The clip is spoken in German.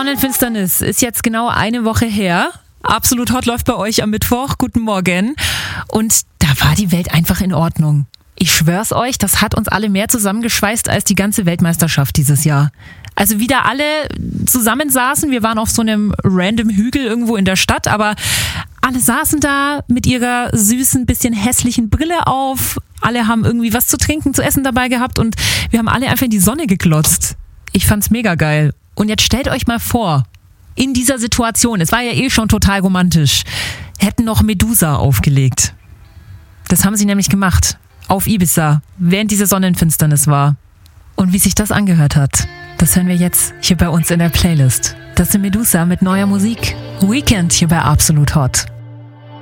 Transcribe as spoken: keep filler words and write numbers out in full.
Sonnenfinsternis ist jetzt genau eine Woche her. Absolut Hot läuft bei euch am Mittwoch. Guten Morgen. Und da war die Welt einfach in Ordnung. Ich schwör's euch, das hat uns alle mehr zusammengeschweißt als die ganze Weltmeisterschaft dieses Jahr. Also wieder alle zusammensaßen, wir waren auf so einem random Hügel irgendwo in der Stadt, aber alle saßen da mit ihrer süßen, bisschen hässlichen Brille auf. Alle haben irgendwie was zu trinken, zu essen dabei gehabt und wir haben alle einfach in die Sonne geglotzt. Ich fand's mega geil. Und jetzt stellt euch mal vor, in dieser Situation, es war ja eh schon total romantisch, hätten noch Medusa aufgelegt. Das haben sie nämlich gemacht. Auf Ibiza, während diese Sonnenfinsternis war. Und wie sich das angehört hat, das hören wir jetzt hier bei uns in der Playlist. Das ist Medusa mit neuer Musik. Weekend hier bei Absolut Hot.